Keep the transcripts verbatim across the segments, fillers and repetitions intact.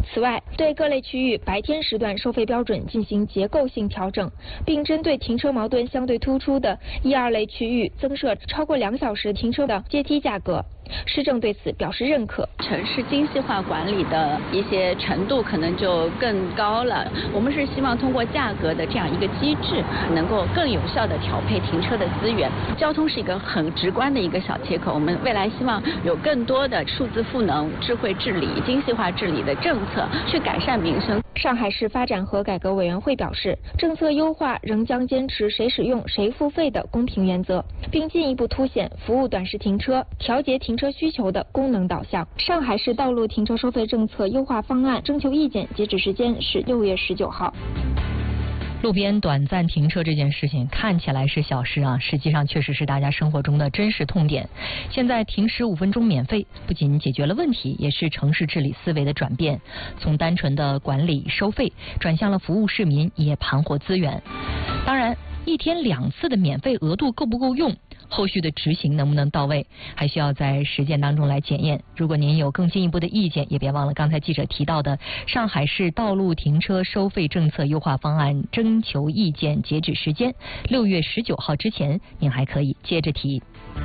此外，对各类区域白天时段收费标准进行结构性调整，并针对停车矛盾相对突出的一二类区域增设超过两小时停车的阶梯价格。市政对此表示认可。 城市精细化管理的一些程度可能就更高了。我们是希望通过价格的这样一个机制，能够更有效地调配停车的资源。交通是一个很直观的一个小切口，我们未来希望有更多的数字赋能、智慧治理、精细化治理的政策，去改善民生。 上海市发展和改革委员会表示，政策优化仍将坚持谁使用谁付费的公平原则，并进一步凸显服务短时停车、调节停车需求的功能导向。上海市道路停车收费政策优化方案征求意见截止时间是六月十九号。 路边短暂停车这件事情看起来是小事啊，实际上确实是大家生活中的真实痛点。现在停十五分钟免费，不仅解决了问题，也是城市治理思维的转变，从单纯的管理收费转向了服务市民，也盘活资源。当然，一天两次的免费额度够不够用？后续的执行能不能到位，还需要在实践当中来检验。如果您有更进一步的意见，也别忘了刚才记者提到的上海市道路停车收费政策优化方案征求意见截止时间六月十九号之前，您还可以接着提。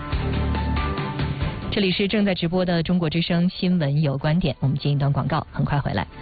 这里是正在直播的中国之声新闻有观点，我们进一段广告，很快回来。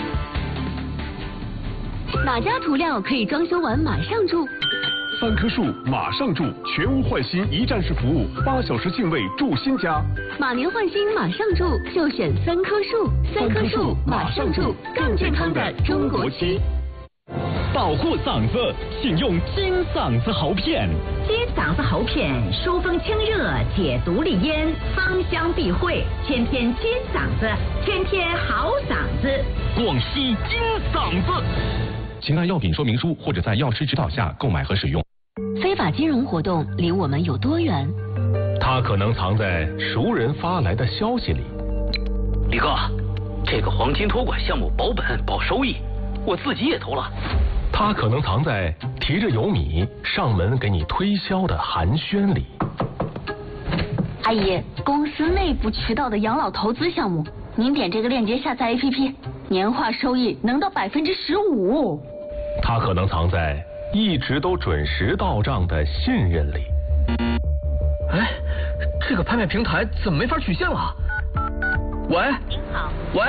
哪家涂料可以装修完马上住？ 三棵树马上住，全屋换新一站式服务，八小时净位住新家。 马年换新马上住，就选三棵树。三棵树马上住，更健康的中国区。 保护嗓子，请用金嗓子喉片。 金嗓子喉片疏风清热，解毒利咽，芳香避秽，天天金嗓子，天天好嗓子。 广西金嗓子。 请看药品说明书或者在药师指导下购买和使用。 非法金融活动离我们有多远？ 它可能藏在熟人发来的消息里。 李哥，这个黄金托管项目保本保收益，我自己也投了。 它可能藏在提着油米上门给你推销的寒暄里。 阿姨，公司内部渠道的养老投资项目，您点这个链接下载 A P P， 年化收益能到百分之十五。 它可能藏在一直都准时到账的信任里。 哎，这个拍卖平台怎么没法取现了？喂，您好，喂。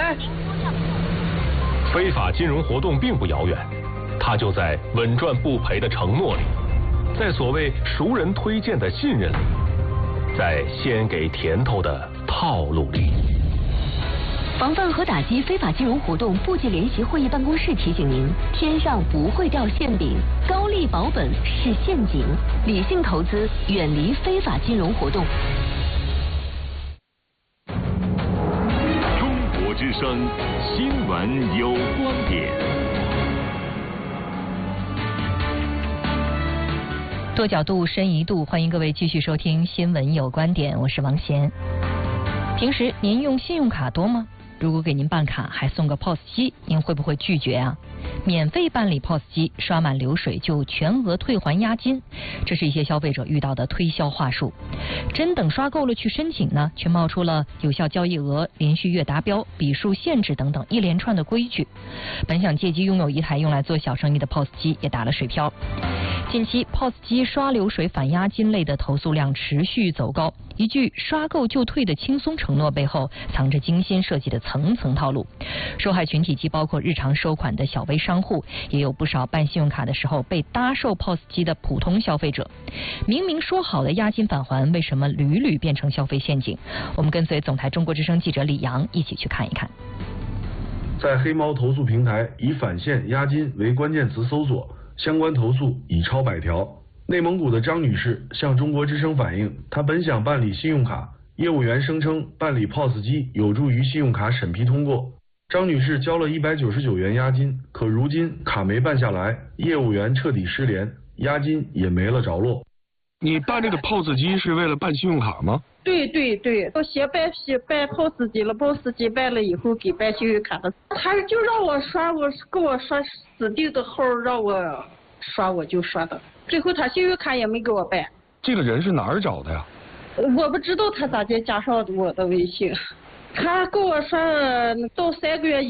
非法金融活动并不遥远，它就在稳赚不赔的承诺里，在所谓熟人推荐的信任里，在先给甜头的套路里。 防范和打击非法金融活动部级联席会议办公室提醒您：天上不会掉馅饼，高利保本是陷阱，理性投资，远离非法金融活动。 中国之声新闻有观点。 多角度，深一度，欢迎各位继续收听新闻有观点，我是王贤。平时您用信用卡多吗？如果给您办卡还送个 P O S 机，您会不会拒绝啊？免费办理 P O S 机，刷满流水就全额退还押金，这是一些消费者遇到的推销话术。真等刷够了去申请呢，却冒出了有效交易额、连续月达标、笔数限制等等一连串的规矩。本想借机拥有一台用来做小生意的 P O S 机也打了水漂。近期 P O S 机刷流水返押金类的投诉量持续走高，一句刷够就退的轻松承诺背后藏着精心设计的层层套路。受害群体既包括日常收款的小微商户，也有不少办信用卡的时候被搭售 P O S 机的普通消费者。明明说好的押金返还，为什么屡屡变成消费陷阱？我们跟随总台中国之声记者李阳一起去看一看。 在黑猫投诉平台以返现押金为关键词搜索，相关投诉已超百条。内蒙古的张女士向中国之声反映，她本想办理信用卡，业务员声称办理 P O S 机有助于信用卡审批通过。张女士交了一百九十九元押金，可如今卡没办下来，业务员彻底失联，押金也没了着落。 你办这个 P O S 机是为了办信用卡吗？ 对对对，我先办办 P O S 机了 ，P O S 机办了以后给办信用卡的，他就让我刷，我给我刷指定的号让我刷，我就刷的，最后他信用卡也没给我办。 这个人是哪儿找的呀？ 我不知道他咋就加上我的微信，他给我刷到三个月以